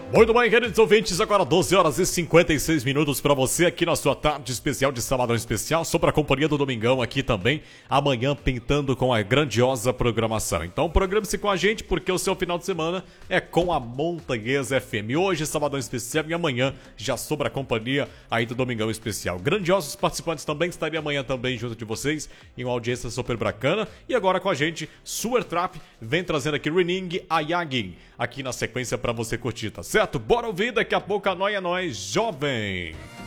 Muito bem, queridos ouvintes, agora 12 horas e 56 minutos para você aqui na sua tarde especial de Sabadão Especial, sobre a companhia do Domingão aqui também, amanhã pintando com a grandiosa programação. Então programe-se com a gente porque o seu final de semana é com a Montanhesa FM. Hoje Sabadão Especial e amanhã já sobre a companhia aí do Domingão Especial. Grandiosos participantes também estariam amanhã também junto de vocês em uma audiência super bacana. E agora com a gente, Suer Trap vem trazendo aqui Rening Ayagin aqui na sequência para você curtir, tá certo? Bora ouvir, daqui a pouco a Nóia Nós Jovem.